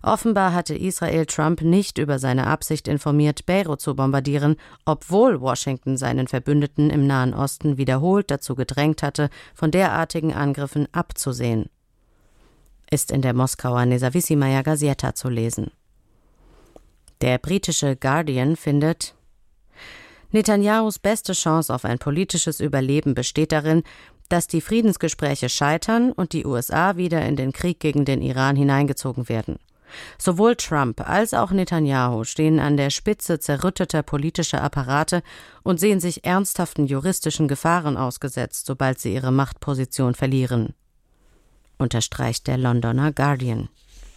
Offenbar hatte Israel Trump nicht über seine Absicht informiert, Beirut zu bombardieren, obwohl Washington seinen Verbündeten im Nahen Osten wiederholt dazu gedrängt hatte, von derartigen Angriffen abzusehen. Ist in der Moskauer Nezawissimaya Gazeta zu lesen. Der britische Guardian findet: Netanyahus beste Chance auf ein politisches Überleben besteht darin, dass die Friedensgespräche scheitern und die USA wieder in den Krieg gegen den Iran hineingezogen werden. Sowohl Trump als auch Netanyahu stehen an der Spitze zerrütteter politischer Apparate und sehen sich ernsthaften juristischen Gefahren ausgesetzt, sobald sie ihre Machtposition verlieren, unterstreicht der Londoner Guardian.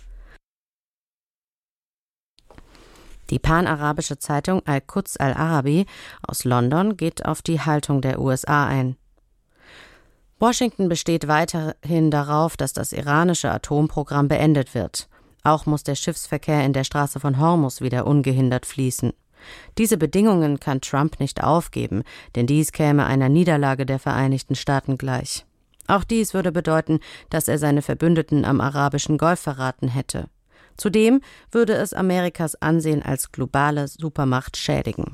Die panarabische Zeitung Al-Quds Al-Arabi aus London geht auf die Haltung der USA ein. Washington besteht weiterhin darauf, dass das iranische Atomprogramm beendet wird. Auch muss der Schiffsverkehr in der Straße von Hormuz wieder ungehindert fließen. Diese Bedingungen kann Trump nicht aufgeben, denn dies käme einer Niederlage der Vereinigten Staaten gleich. Auch dies würde bedeuten, dass er seine Verbündeten am arabischen Golf verraten hätte. Zudem würde es Amerikas Ansehen als globale Supermacht schädigen.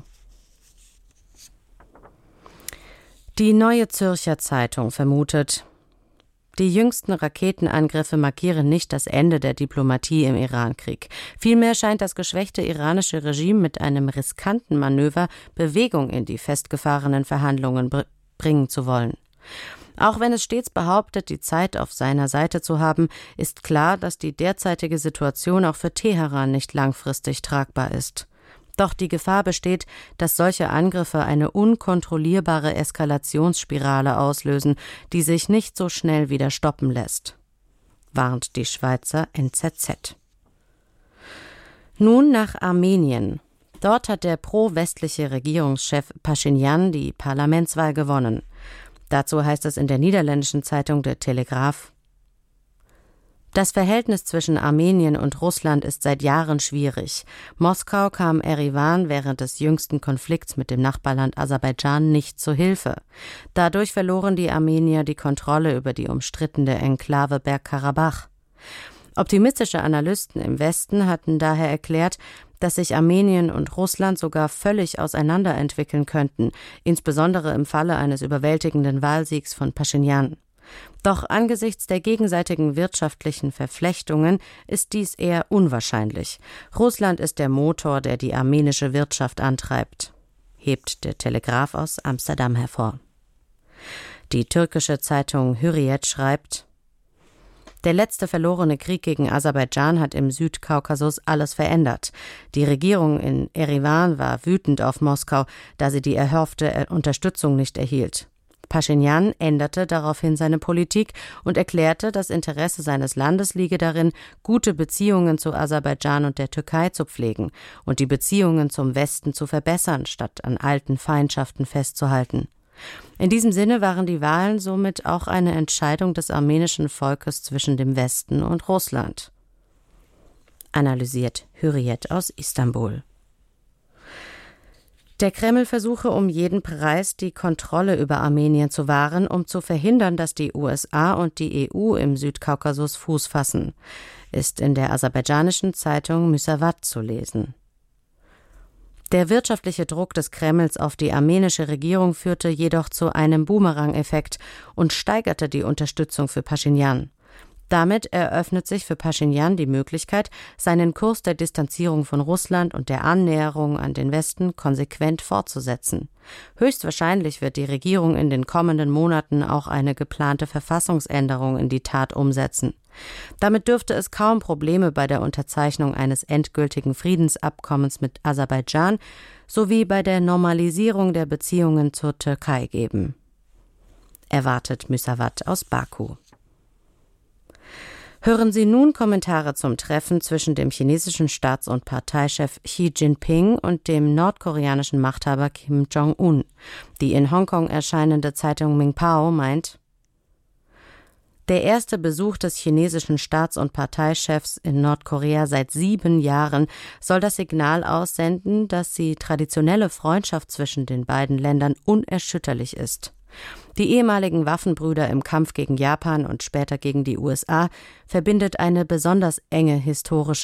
Die Neue Zürcher Zeitung vermutet: Die jüngsten Raketenangriffe markieren nicht das Ende der Diplomatie im Irankrieg. Vielmehr scheint das geschwächte iranische Regime mit einem riskanten Manöver Bewegung in die festgefahrenen Verhandlungen bringen zu wollen. Auch wenn es stets behauptet, die Zeit auf seiner Seite zu haben, ist klar, dass die derzeitige Situation auch für Teheran nicht langfristig tragbar ist. Doch die Gefahr besteht, dass solche Angriffe eine unkontrollierbare Eskalationsspirale auslösen, die sich nicht so schnell wieder stoppen lässt, warnt die Schweizer NZZ. Nun nach Armenien. Dort hat der pro-westliche Regierungschef Pashinyan die Parlamentswahl gewonnen. Dazu heißt es in der niederländischen Zeitung De Telegraaf: Das Verhältnis zwischen Armenien und Russland ist seit Jahren schwierig. Moskau kam Erivan während des jüngsten Konflikts mit dem Nachbarland Aserbaidschan nicht zu Hilfe. Dadurch verloren die Armenier die Kontrolle über die umstrittene Enklave Bergkarabach. Optimistische Analysten im Westen hatten daher erklärt, dass sich Armenien und Russland sogar völlig auseinanderentwickeln könnten, insbesondere im Falle eines überwältigenden Wahlsiegs von Pashinyan. Doch angesichts der gegenseitigen wirtschaftlichen Verflechtungen ist dies eher unwahrscheinlich. Russland ist der Motor, der die armenische Wirtschaft antreibt, hebt der Telegraaf aus Amsterdam hervor. Die türkische Zeitung Hürriyet schreibt: Der letzte verlorene Krieg gegen Aserbaidschan hat im Südkaukasus alles verändert. Die Regierung in Erivan war wütend auf Moskau, da sie die erhoffte Unterstützung nicht erhielt. Pashinyan änderte daraufhin seine Politik und erklärte, das Interesse seines Landes liege darin, gute Beziehungen zu Aserbaidschan und der Türkei zu pflegen und die Beziehungen zum Westen zu verbessern, statt an alten Feindschaften festzuhalten. In diesem Sinne waren die Wahlen somit auch eine Entscheidung des armenischen Volkes zwischen dem Westen und Russland. Analysiert Hürriyet aus Istanbul. Der Kreml versuche um jeden Preis, die Kontrolle über Armenien zu wahren, um zu verhindern, dass die USA und die EU im Südkaukasus Fuß fassen, ist in der aserbaidschanischen Zeitung Müsavat zu lesen. Der wirtschaftliche Druck des Kremls auf die armenische Regierung führte jedoch zu einem Boomerang-Effekt und steigerte die Unterstützung für Pashinyan. Damit eröffnet sich für Pashinyan die Möglichkeit, seinen Kurs der Distanzierung von Russland und der Annäherung an den Westen konsequent fortzusetzen. Höchstwahrscheinlich wird die Regierung in den kommenden Monaten auch eine geplante Verfassungsänderung in die Tat umsetzen. Damit dürfte es kaum Probleme bei der Unterzeichnung eines endgültigen Friedensabkommens mit Aserbaidschan sowie bei der Normalisierung der Beziehungen zur Türkei geben, erwartet Müsavat aus Baku. Hören Sie nun Kommentare zum Treffen zwischen dem chinesischen Staats- und Parteichef Xi Jinping und dem nordkoreanischen Machthaber Kim Jong-un. Die in Hongkong erscheinende Zeitung Mingpao meint: Der erste Besuch des chinesischen Staats- und Parteichefs in Nordkorea seit 7 Jahren soll das Signal aussenden, dass die traditionelle Freundschaft zwischen den beiden Ländern unerschütterlich ist. Die ehemaligen Waffenbrüder im Kampf gegen Japan und später gegen die USA verbindet eine besonders enge historische